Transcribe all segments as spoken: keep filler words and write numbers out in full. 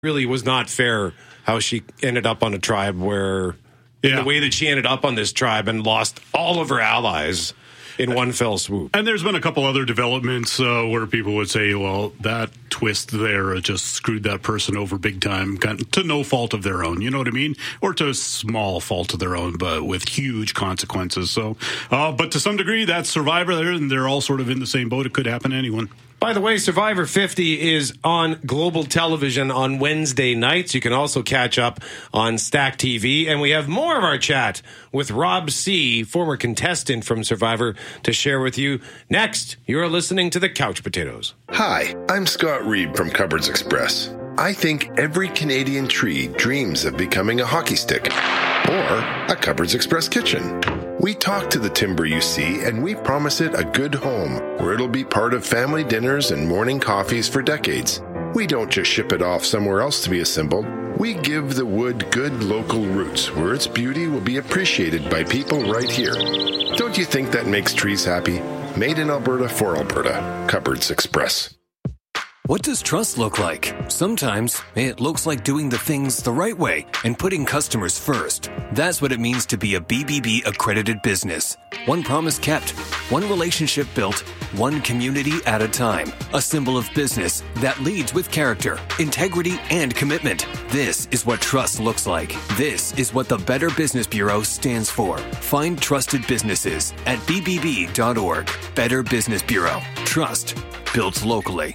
really was not fair how she ended up on a tribe where, yeah. the way that she ended up on this tribe and lost all of her allies in one fell swoop. And there's been a couple other developments uh, where people would say, well, that twist there just screwed that person over big time, to no fault of their own, you know what I mean? Or to a small fault of their own, but with huge consequences. So, uh, but to some degree, that's Survivor there, and they're all sort of in the same boat. It could happen to anyone. By the way, Survivor fifty is on global television on Wednesday nights. You can also catch up on Stack T V. And we have more of our chat with Rob C., former contestant from Survivor, to share with you. Next, you're listening to the Couch Potatoes. Hi, I'm Scott Reed from Cupboards Express. I think every Canadian tree dreams of becoming a hockey stick or a Cupboards Express kitchen. We talk to the timber you see, and we promise it a good home where it'll be part of family dinners and morning coffees for decades. We don't just ship it off somewhere else to be assembled. We give the wood good local roots where its beauty will be appreciated by people right here. Don't you think that makes trees happy? Made in Alberta for Alberta. Cupboards Express. What does trust look like? Sometimes it looks like doing the things the right way and putting customers first. That's what it means to be a B B B accredited business. One promise kept, one relationship built, one community at a time. A symbol of business that leads with character, integrity, and commitment. This is what trust looks like. This is what the Better Business Bureau stands for. Find trusted businesses at b b b dot org. Better Business Bureau. Trust built locally.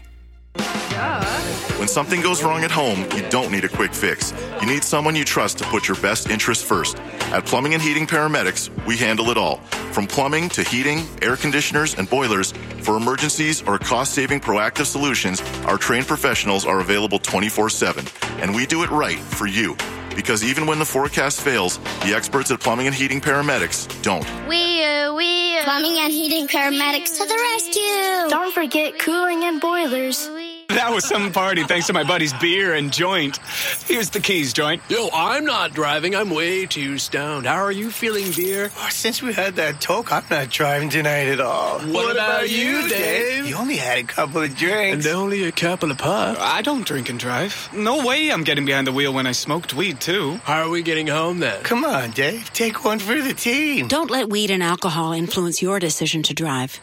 When something goes wrong at home, you don't need a quick fix. You need someone you trust to put your best interests first. At Plumbing and Heating Paramedics, we handle it all. From plumbing to heating, air conditioners, and boilers, for emergencies or cost-saving proactive solutions, our trained professionals are available twenty-four seven. And we do it right for you. Because even when the forecast fails, the experts at Plumbing and Heating Paramedics don't. We, uh, we, uh, Plumbing and Heating Paramedics to the rescue! Don't forget cooling and boilers. That was some party thanks to my buddy's beer and joint. Here's the keys, joint. Yo, I'm not driving. I'm way too stoned. How are you feeling, beer? Oh, since we had that talk, I'm not driving tonight at all. What, what about, about you, Dave? You only had a couple of drinks. And only a couple of puffs. I don't drink and drive. No way I'm getting behind the wheel when I smoked weed, too. How are we getting home, then? Come on, Dave. Take one for the team. Don't let weed and alcohol influence your decision to drive.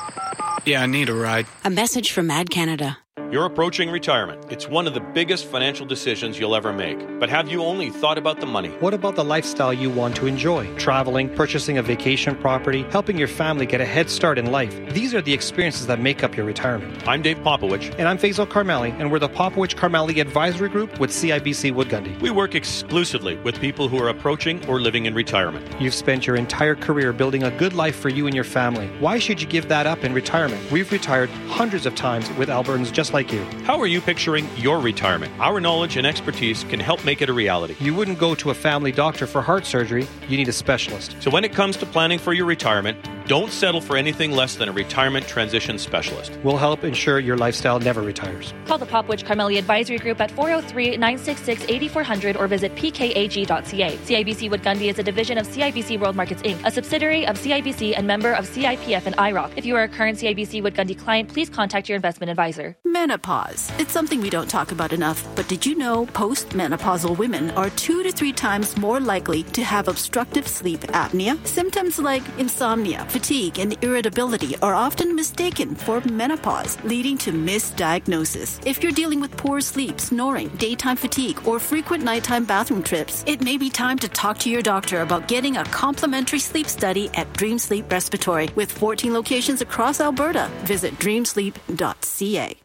Yeah, I need a ride. A message from Mad Canada. You're approaching retirement. It's one of the biggest financial decisions you'll ever make. But have you only thought about the money? What about the lifestyle you want to enjoy? Traveling, purchasing a vacation property, helping your family get a head start in life. These are the experiences that make up your retirement. I'm Dave Popowich. And I'm Faisal Karmali, and we're the Popowich Karmali Advisory Group with C I B C Wood Gundy. We work exclusively with people who are approaching or living in retirement. You've spent your entire career building a good life for you and your family. Why should you give that up in retirement? We've retired hundreds of times with Albertans just like you. How are you picturing your retirement? Our knowledge and expertise can help make it a reality. You wouldn't go to a family doctor for heart surgery. You need a specialist. So when it comes to planning for your retirement, don't settle for anything less than a retirement transition specialist. We'll help ensure your lifestyle never retires. Call the Popowich Karmali Advisory Group at four oh three, nine six six, eight four zero zero or visit p k a g dot c a. C I B C Wood Gundy is a division of C I B C World Markets Incorporated, a subsidiary of C I B C and member of C I P F and I R O C. If you are a current C I B C Wood Gundy client, please contact your investment advisor. Menopause. It's something we don't talk about enough, but did you know postmenopausal women are two to three times more likely to have obstructive sleep apnea? Symptoms like insomnia, fatigue, and irritability are often mistaken for menopause, leading to misdiagnosis. If you're dealing with poor sleep, snoring, daytime fatigue, or frequent nighttime bathroom trips, it may be time to talk to your doctor about getting a complimentary sleep study at Dream Sleep Respiratory. With fourteen locations across Alberta, visit dream sleep dot c a.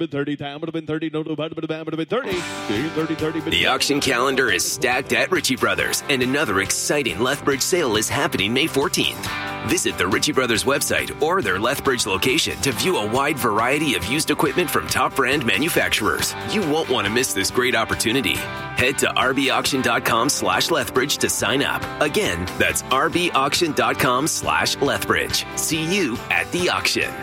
The auction calendar is stacked at Ritchie Brothers, and another exciting Lethbridge sale is happening May fourteenth. Visit the Ritchie Brothers website or their Lethbridge location to view a wide variety of used equipment from top brand manufacturers. You won't want to miss this great opportunity. Head to rbauction.com slash Lethbridge to sign up. Again, that's rbauction.com slash Lethbridge. See you at the auction.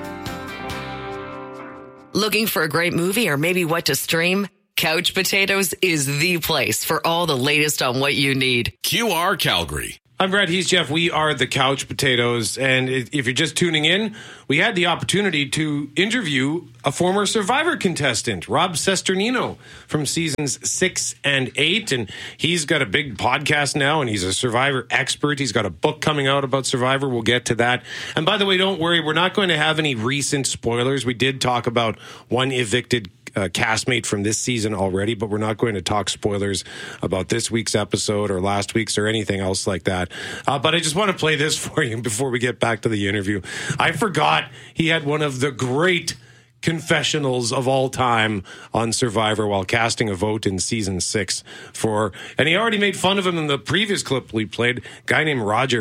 Looking for a great movie or maybe what to stream? Couch Potatoes is the place for all the latest on what you need. Q R Calgary. I'm Brad. He's Jeff. We are the Couch Potatoes. And if you're just tuning in, we had the opportunity to interview a former Survivor contestant, Rob Cesternino, from seasons six and eight. And he's got a big podcast now, and he's a Survivor expert. He's got a book coming out about Survivor. We'll get to that. And by the way, don't worry, we're not going to have any recent spoilers. We did talk about one evicted Uh, castmate from this season already, but we're not going to talk spoilers about this week's episode or last week's or anything else like that. Uh, but I just want to play this for you before we get back to the interview. I forgot he had one of the great confessionals of all time on Survivor while casting a vote in season six for, and he already made fun of him in the previous clip we played, a guy named Roger.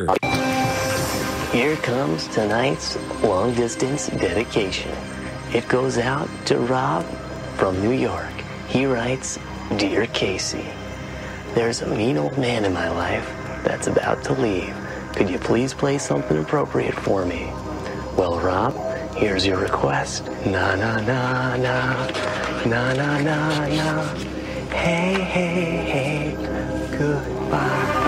Here comes tonight's long distance dedication. It goes out to Rob from New York. He writes, "Dear Casey, there's a mean old man in my life that's about to leave. Could you please play something appropriate for me? Well, Rob, here's your request. Na na na na, na na na na. Hey, hey, hey, goodbye."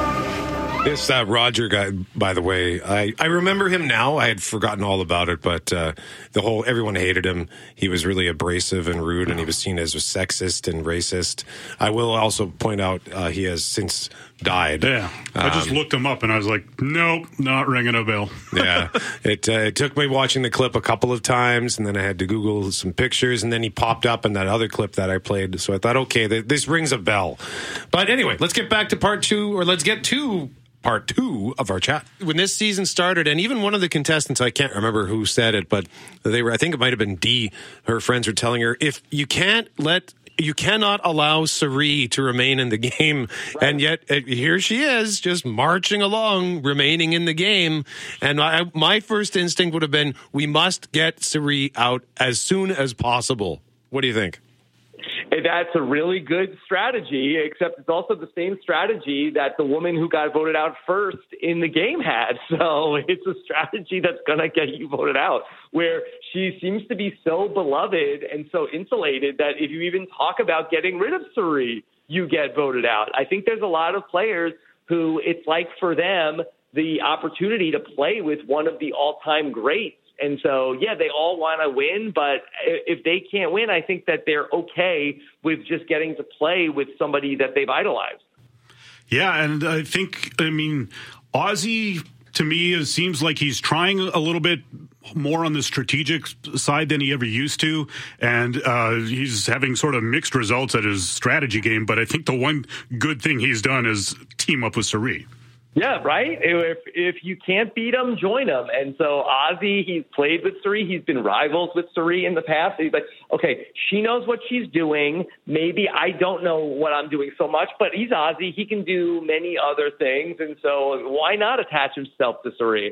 This uh, Roger guy, by the way, I, I remember him now. I had forgotten all about it, but uh, the whole everyone hated him. He was really abrasive and rude, and he was seen as a sexist and racist. I will also point out uh, he has since died. Yeah, I just um, looked him up, and I was like, nope, not ringing a bell. yeah, it uh, it took me watching the clip a couple of times, and then I had to Google some pictures, and then he popped up in that other clip that I played. So I thought, okay, th- this rings a bell. But anyway, let's get back to part two, or let's get to part two of our chat. When this season started, and even one of the contestants, I can't remember who said it, but they were, I think it might have been Dee, her friends were telling her, if you can't let, you cannot allow Cirie to remain in the game. Right. And yet uh, here she is just marching along, remaining in the game. And I, my first instinct would have been, we must get Cirie out as soon as possible. What do you think? That's a really good strategy, except it's also the same strategy that the woman who got voted out first in the game had. So it's a strategy that's going to get you voted out, where she seems to be so beloved and so insulated that if you even talk about getting rid of Cirie, you get voted out. I think there's a lot of players who it's like for them the opportunity to play with one of the all-time greats. And so, yeah, they all want to win, but if they can't win, I think that they're okay with just getting to play with somebody that they've idolized. Yeah, and I think, I mean, Ozzy, to me, it seems like he's trying a little bit more on the strategic side than he ever used to, and uh, he's having sort of mixed results at his strategy game, but I think the one good thing he's done is team up with Cirie. Yeah, right? If if you can't beat him, join him. And so Ozzy, he's played with Cirie. He's been rivals with Cirie in the past. He's like, okay, she knows what she's doing. Maybe I don't know what I'm doing so much, but he's Ozzy. He can do many other things. And so why not attach himself to Cirie?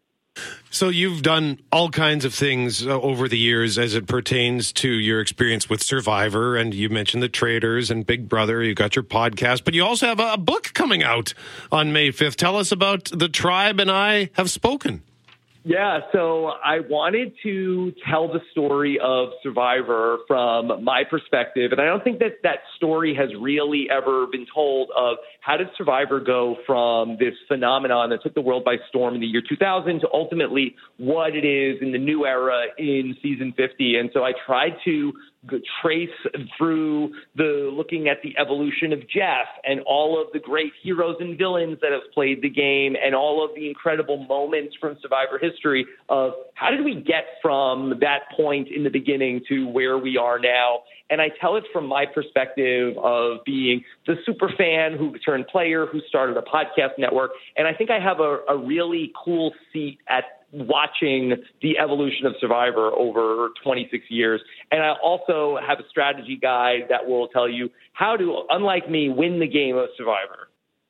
So you've done all kinds of things uh, over the years as it pertains to your experience with Survivor, and you mentioned The Traitors and Big Brother. You got your podcast, but you also have a, a book coming out on May fifth. Tell us about The Tribe and I Have Spoken. Yeah, so I wanted to tell the story of Survivor from my perspective, and I don't think that that story has really ever been told of how did Survivor go from this phenomenon that took the world by storm in the year two thousand to ultimately what it is in the new era in season fifty. And so I tried to trace through the looking at the evolution of Jeff and all of the great heroes and villains that have played the game and all of the incredible moments from Survivor history of how did we get from that point in the beginning to where we are now. And I tell it from my perspective of being the super fan who turned player, who started a podcast network. And I think I have a, a really cool seat at watching the evolution of Survivor over twenty-six years. And I also have a strategy guide that will tell you how to, unlike me, win the game of Survivor.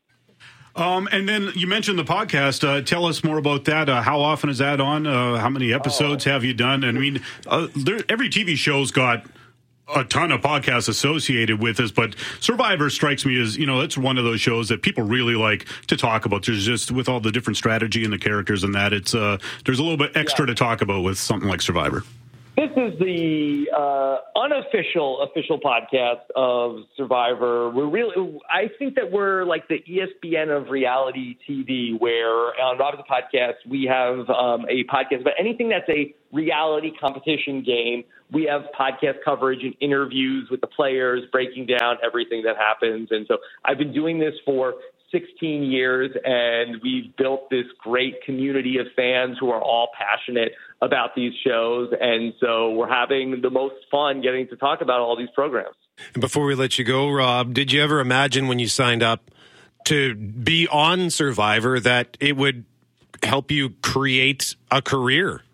Um, and then you mentioned the podcast. Uh, tell us more about that. Uh, how often is that on? Uh, how many episodes oh. have you done? And I mean, uh, there, every T V show's got a ton of podcasts associated with this, but Survivor strikes me as, you know, it's one of those shows that people really like to talk about. There's just, with all the different strategy and the characters and that, it's uh, there's a little bit extra yeah. to talk about with something like Survivor. This is the uh, unofficial official podcast of Survivor. We're really, I think that we're like the E S P N of reality T V, where on Rob's Podcast we have um, a podcast about anything that's a reality competition game. We have podcast coverage and interviews with the players, breaking down everything that happens. And so I've been doing this for sixteen years, and we've built this great community of fans who are all passionate about these shows. And so we're having the most fun getting to talk about all these programs. And before we let you go, Rob, did you ever imagine when you signed up to be on Survivor that it would help you create a career?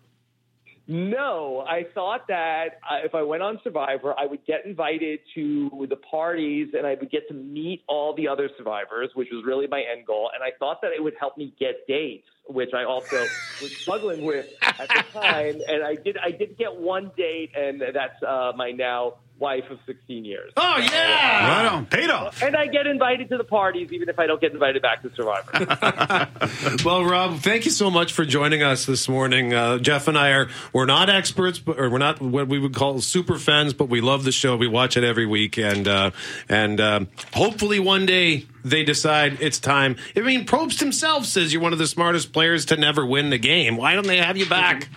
No, I thought that uh, if I went on Survivor, I would get invited to the parties and I would get to meet all the other survivors, which was really my end goal. And I thought that it would help me get dates, which I also was struggling with at the time. And I did, I did get one date, and that's uh, my now wife of sixteen years. Oh, yeah! Right on. Paid off. And I get invited to the parties, even if I don't get invited back to Survivor. Well, Rob, thank you so much for joining us this morning. Uh, Jeff and I are, we're not experts, but, or we're not what we would call super fans, but we love the show. We watch it every week. And, uh, and um, hopefully one day they decide it's time. I mean, Probst himself says you're one of the smartest players to never win the game. Why don't they have you back?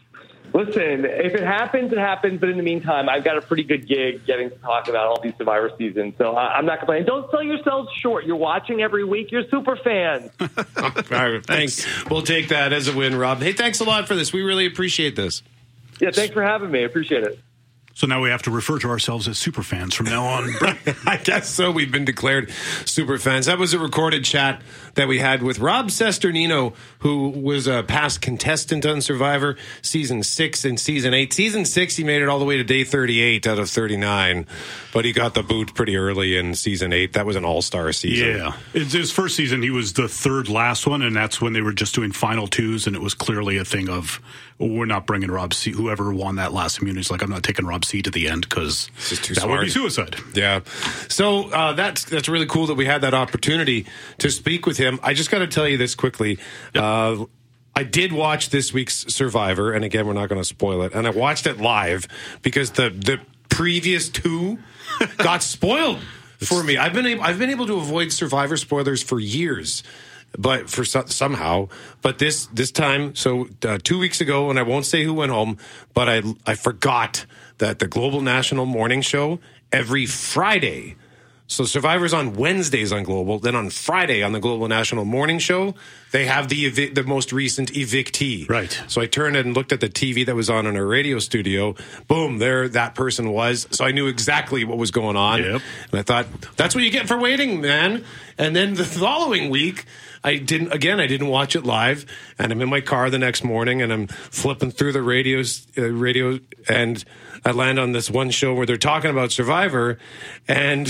Listen, if it happens, it happens. But in the meantime, I've got a pretty good gig getting to talk about all these Survivor seasons. So I'm not complaining. Don't sell yourselves short. You're watching every week. You're super fans. All right, thanks. We'll take that as a win, Rob. Hey, thanks a lot for this. We really appreciate this. Yeah, thanks for having me. I appreciate it. So now we have to refer to ourselves as super fans from now on. I guess so. We've been declared super fans. That was a recorded chat that we had with Rob Cesternino, who was a past contestant on Survivor season six and season eight. Season six, he made it all the way to day thirty-eight out of thirty-nine, but he got the boot pretty early in season eight. That was an all-star season. Yeah. It's his first season, he was the third last one, and that's when they were just doing final twos, and it was clearly a thing of, we're not bringing Rob C. Whoever won that last immunity is like, I'm not taking Rob C. to the end because that smart. would be suicide. Yeah. So uh, that's that's really cool that we had that opportunity to speak with him. I just got to tell you this quickly. Yep. Uh, I did watch this week's Survivor, and again, we're not going to spoil it. And I watched it live because the the previous two got spoiled for me. I've been able, I've been able to avoid Survivor spoilers for years. But for so, somehow, but this this time, so uh, two weeks ago, and I won't say who went home, but I I forgot that the Global National Morning Show every Friday. So Survivor's on Wednesdays on Global, then on Friday on the Global National Morning Show, they have the evi- the most recent evictee. Right. So I turned and looked at the T V that was on in our radio studio. Boom, there that person was. So I knew exactly what was going on. Yep. And I thought, that's what you get for waiting, man. And then the following week, I didn't, again, I didn't watch it live, and I'm in my car the next morning, and I'm flipping through the radios, uh, radio, and I land on this one show where they're talking about Survivor, and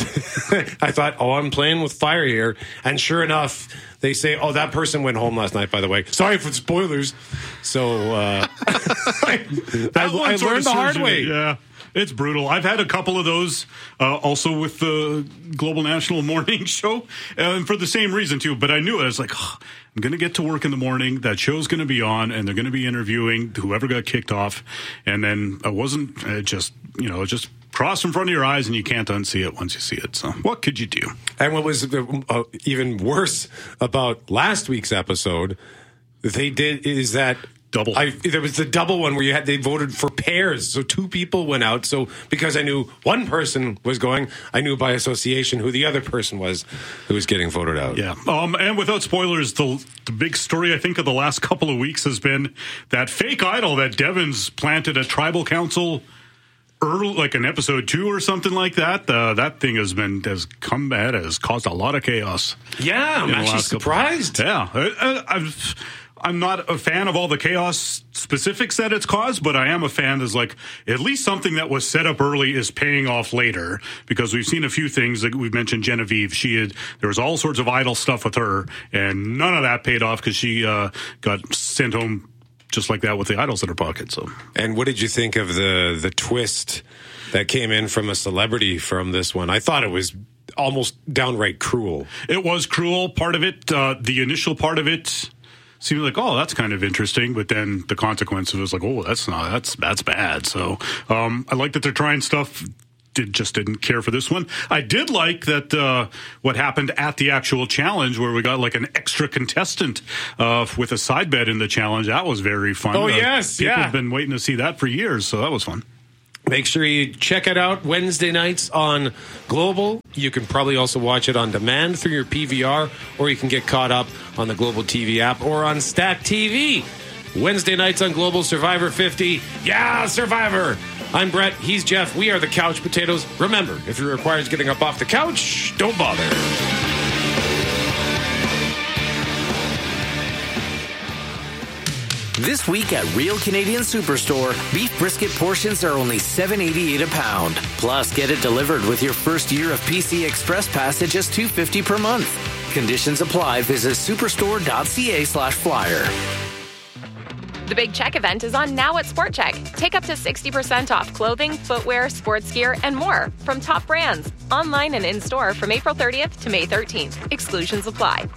I thought, oh, I'm playing with fire here, and sure enough, they say, oh, that person went home last night, by the way. Sorry for the spoilers. So, uh, I, I, I learned the hard way. Yeah. It's brutal. I've had a couple of those uh, also with the Global National Morning Show, and for the same reason, too. But I knew it. I was like, oh, I'm going to get to work in the morning. That show's going to be on, and they're going to be interviewing whoever got kicked off. And then I wasn't it just, you know, it just crossed in front of your eyes, and you can't unsee it once you see it. So what could you do? And what was uh, even worse about last week's episode, they did is that double. I, there was the double one where you had they voted for pairs, so two people went out. So because I knew one person was going, I knew by association who the other person was who was getting voted out. Yeah, um, and without spoilers, the, the big story I think of the last couple of weeks has been that fake idol that Devon's planted at Tribal Council. Early, like in episode two or something like that, uh, that thing has been has come bad, has caused a lot of chaos. Yeah, I'm actually surprised. Couple. Yeah, I, I, I've. I'm not a fan of all the chaos specifics that it's caused, but I am a fan that's like, at least something that was set up early is paying off later, because we've seen a few things like we've mentioned Genevieve. She had, there was all sorts of idol stuff with her, and none of that paid off because she uh, got sent home just like that with the idols in her pocket. So, and what did you think of the the twist that came in from a celebrity from this one? I thought it was almost downright cruel. It was cruel. Part of it, uh, the initial part of it, seemed like, oh, that's kind of interesting. But then the consequence was like, oh, that's not, that's, that's bad. So um, I like that they're trying stuff. Did, just didn't care for this one. I did like that uh, what happened at the actual challenge where we got like an extra contestant uh, with a side bet in the challenge. That was very fun. Oh, uh, yes. People yeah. have been waiting to see that for years, so that was fun. Make sure you check it out Wednesday nights on Global. You can probably also watch it on demand through your P V R, or you can get caught up on the Global T V app or on Stack T V. Wednesday nights on Global, Survivor fifty. Yeah, Survivor! I'm Brett. He's Jeff. We are the Couch Potatoes. Remember, if it requires getting up off the couch, don't bother. This week at Real Canadian Superstore, beef brisket portions are only seven dollars and eighty-eight cents a pound. Plus, get it delivered with your first year of P C Express Pass at just two dollars and fifty cents per month. Conditions apply. Visit superstore.ca slash flyer. The Big Check event is on now at Sport Check. Take up to sixty percent off clothing, footwear, sports gear, and more from top brands. Online and in-store from April thirtieth to May thirteenth. Exclusions apply.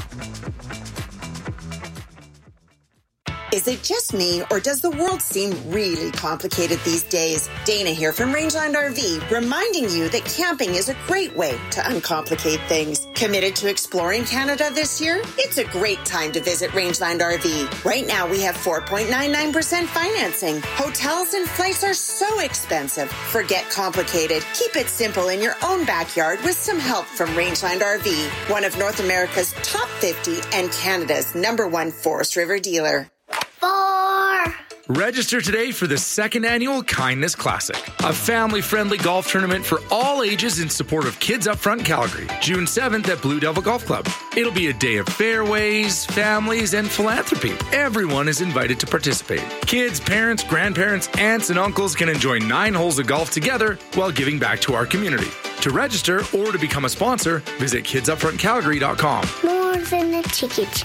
Is it just me, or does the world seem really complicated these days? Dana here from Rangeland R V, reminding you that camping is a great way to uncomplicate things. Committed to exploring Canada this year? It's a great time to visit Rangeland R V. Right now, we have four point nine nine percent financing. Hotels and flights are so expensive. Forget complicated. Keep it simple in your own backyard with some help from Rangeland R V, one of North America's top fifty and Canada's number one Forest River dealer. Four. Register today for the second annual Kindness Classic, a family-friendly golf tournament for all ages in support of Kids Upfront Calgary, June seventh at Blue Devil Golf Club. It'll be a day of fairways, families, and philanthropy. Everyone is invited to participate. Kids, parents, grandparents, aunts, and uncles can enjoy nine holes of golf together while giving back to our community. To register or to become a sponsor, visit kids upfront calgary dot com. More than a ticket.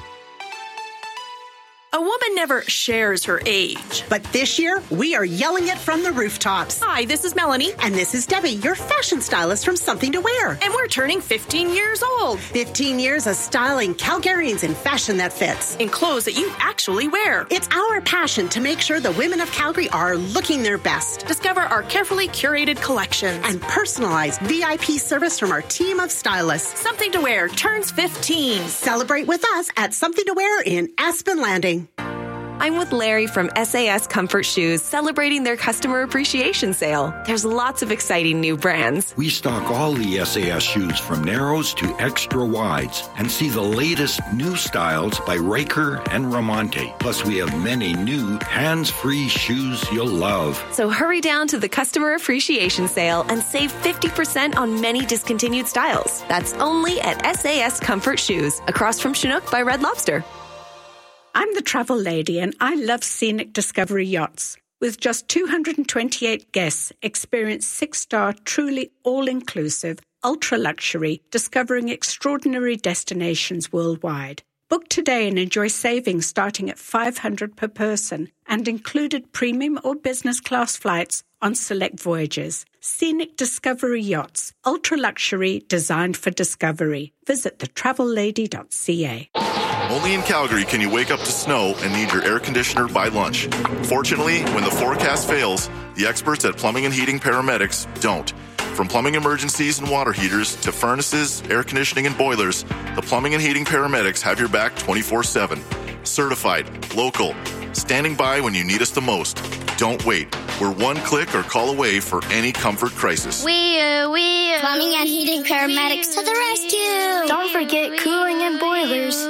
A woman never shares her age. But this year, we are yelling it from the rooftops. Hi, this is Melanie. And this is Debbie, your fashion stylist from Something to Wear. And we're turning fifteen years old. fifteen years of styling Calgarians in fashion that fits. In clothes that you actually wear. It's our passion to make sure the women of Calgary are looking their best. Discover our carefully curated collections. And personalized V I P service from our team of stylists. Something to Wear turns fifteen. Celebrate with us at Something to Wear in Aspen Landing. I'm with Larry from S A S Comfort Shoes, celebrating their customer appreciation sale. There's lots of exciting new brands. We stock all the S A S shoes from narrows to extra wides and see the latest new styles by Riker and Ramonte. Plus, we have many new hands-free shoes you'll love. So hurry down to the customer appreciation sale and save fifty percent on many discontinued styles. That's only at S A S Comfort Shoes, across from Chinook by Red Lobster. I'm the travel lady, and I love Scenic Discovery Yachts. With just two hundred twenty-eight guests, experience six-star, truly all-inclusive, ultra-luxury, discovering extraordinary destinations worldwide. Book today and enjoy savings starting at five hundred dollars per person and included premium or business class flights on select voyages. Scenic Discovery Yachts, ultra-luxury, designed for discovery. Visit the travel lady dot c a. Only in Calgary can you wake up to snow and need your air conditioner by lunch. Fortunately, when the forecast fails, the experts at Plumbing and Heating Paramedics don't. From plumbing emergencies and water heaters to furnaces, air conditioning, and boilers, the Plumbing and Heating Paramedics have your back twenty-four seven. Certified, local, standing by when you need us the most. Don't wait. We're one click or call away for any comfort crisis. We, uh, we, uh, Plumbing and Heating Paramedics to the rescue. Don't forget cooling and boilers.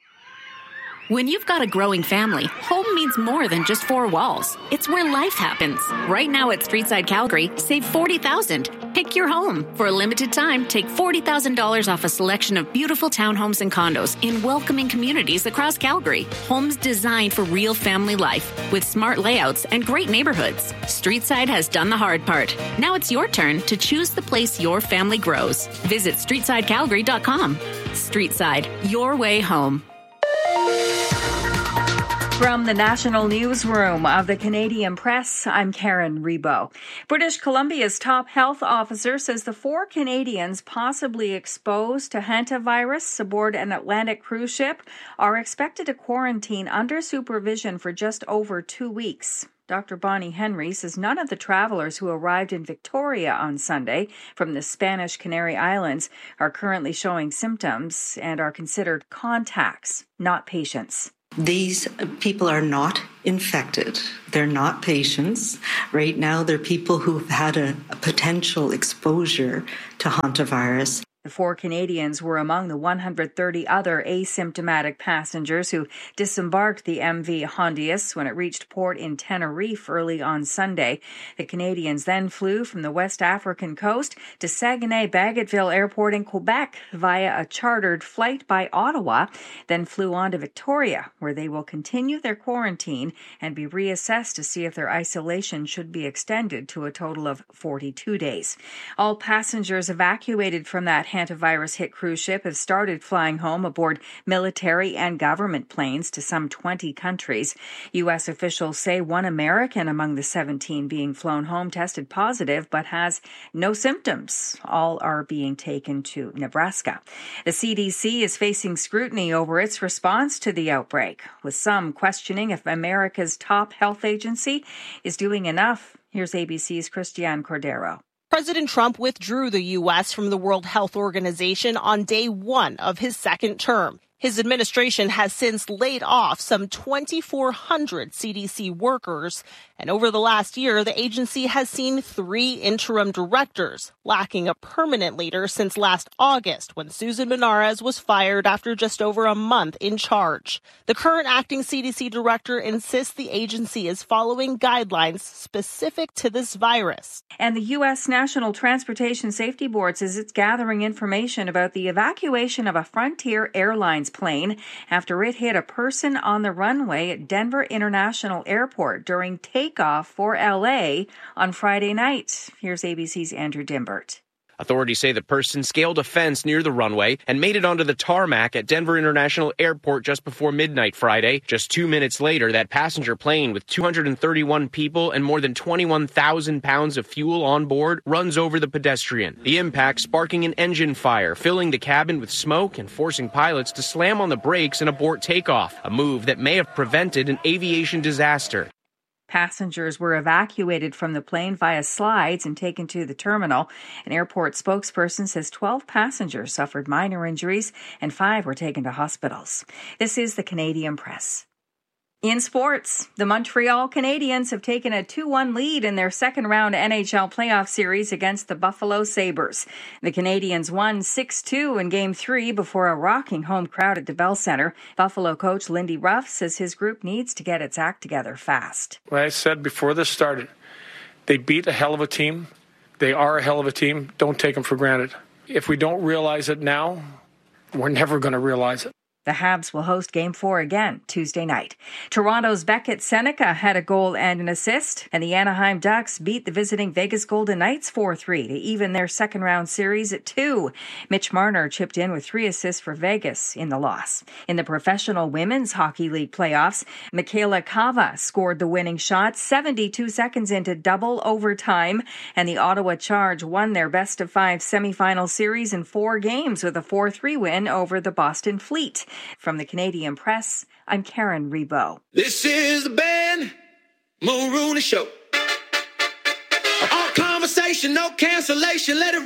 When you've got a growing family, home means more than just four walls. It's where life happens. Right now at Streetside Calgary, save forty thousand dollars. Pick your home. For a limited time, take forty thousand dollars off a selection of beautiful townhomes and condos in welcoming communities across Calgary. Homes designed for real family life with smart layouts and great neighborhoods. Streetside has done the hard part. Now it's your turn to choose the place your family grows. Visit streetside calgary dot com. Streetside, your way home. From the National Newsroom of the Canadian Press, I'm Karen Rebo. British Columbia's top health officer says the four Canadians possibly exposed to hantavirus aboard an Atlantic cruise ship are expected to quarantine under supervision for just over two weeks. Doctor Bonnie Henry says none of the travelers who arrived in Victoria on Sunday from the Spanish Canary Islands are currently showing symptoms and are considered contacts, not patients. These people are not infected. They're not patients. Right now, they're people who've had a, a potential exposure to hantavirus. The four Canadians were among the one hundred thirty other asymptomatic passengers who disembarked the M V Hondius when it reached port in Tenerife early on Sunday. The Canadians then flew from the West African coast to Saguenay-Bagotville Airport in Quebec via a chartered flight by Ottawa, then flew on to Victoria, where they will continue their quarantine and be reassessed to see if their isolation should be extended to a total of forty-two days. All passengers evacuated from that hantavirus-hit cruise ship have started flying home aboard military and government planes to some twenty countries. U S officials say one American among the seventeen being flown home tested positive but has no symptoms. All are being taken to Nebraska. The C D C is facing scrutiny over its response to the outbreak, with some questioning if America's top health agency is doing enough. Here's A B C's Christiane Cordero. President Trump withdrew the U S from the World Health Organization on day one of his second term. His administration has since laid off some twenty-four hundred C D C workers, and over the last year, the agency has seen three interim directors, lacking a permanent leader since last August when Susan Benares was fired after just over a month in charge. The current acting C D C director insists the agency is following guidelines specific to this virus. And the U S National Transportation Safety Board says it's gathering information about the evacuation of a Frontier Airlines plane after it hit a person on the runway at Denver International Airport during takeoff for L A on Friday night. Here's A B C's Andrew Dimbert. Authorities say the person scaled a fence near the runway and made it onto the tarmac at Denver International Airport just before midnight Friday. Just two minutes later, that passenger plane with two hundred thirty-one people and more than twenty-one thousand pounds of fuel on board runs over the pedestrian. The impact sparking an engine fire, filling the cabin with smoke and forcing pilots to slam on the brakes and abort takeoff, a move that may have prevented an aviation disaster. Passengers were evacuated from the plane via slides and taken to the terminal. An airport spokesperson says twelve passengers suffered minor injuries and five were taken to hospitals. This is the Canadian Press. In sports, the Montreal Canadiens have taken a two one lead in their second-round N H L playoff series against the Buffalo Sabres. The Canadiens won six two in Game three before a rocking home crowd at the Bell Centre. Buffalo coach Lindy Ruff says his group needs to get its act together fast. Like I said before this started, they beat a hell of a team. They are a hell of a team. Don't take them for granted. If we don't realize it now, we're never going to realize it. The Habs will host Game four again Tuesday night. Toronto's Beckett Seneca had a goal and an assist, and the Anaheim Ducks beat the visiting Vegas Golden Knights four three to even their second-round series at two. Mitch Marner chipped in with three assists for Vegas in the loss. In the Professional Women's Hockey League playoffs, Michaela Cava scored the winning shot seventy-two seconds into double overtime, and the Ottawa Charge won their best-of-five semifinal series in four games with a four three win over the Boston Fleet. From the Canadian Press, I'm Karen Rebo. This is the Ben Mulrooney Show. All conversation, no cancellation, let it